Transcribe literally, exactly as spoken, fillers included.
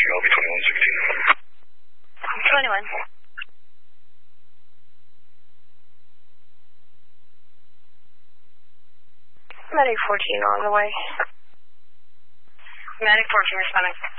I'll be twenty-one sixteen. twenty-one. Medic fourteen on the way. Medic fourteen responding.